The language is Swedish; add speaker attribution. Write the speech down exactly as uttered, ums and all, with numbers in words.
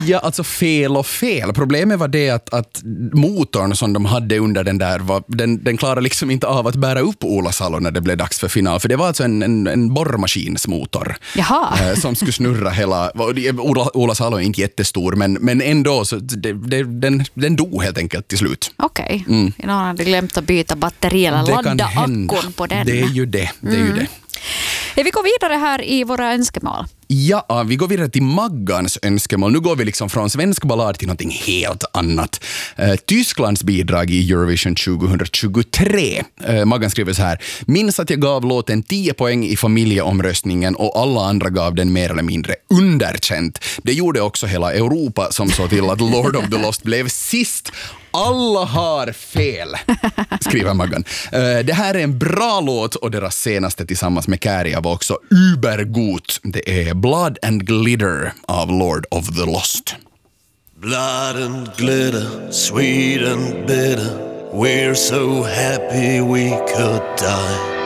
Speaker 1: Ja, alltså fel och fel. Problemet var det att, att motorn som de hade under den där, var, den, den klarade liksom inte av att bära upp Ola Salo när det blev dags för final. För det var alltså en, en, en borrmaskinsmotor eh, som skulle snurra hela... Ola, Ola Salo är inte jättestor, men, men ändå så det, det, den, den dog helt enkelt till slut.
Speaker 2: Okej, okay. mm. Någon hade glömt att byta batteri eller det ladda akkun på den.
Speaker 1: Det är ju det, det är mm. ju det.
Speaker 2: Vi går vidare här i våra önskemål.
Speaker 1: Ja, vi går vidare till Maggans önskemål. Nu går vi liksom från svensk ballad till någonting helt annat. Eh, Tysklands bidrag i Eurovision tjugohundratjugotre. Eh, Maggan skriver så här. Minns att jag gav låten tio poäng i familjeomröstningen och alla andra gav den mer eller mindre underkänt. Det gjorde också hela Europa som så till att Lord of the Lost blev sist. Alla har fel, skriver Maggan. Uh, det här är en bra låt och deras senaste tillsammans med Käärijä var också ubergot. Det är Blood and Glitter av Lord of the Lost.
Speaker 3: Blood and glitter, sweet and bitter, we're so happy we could die.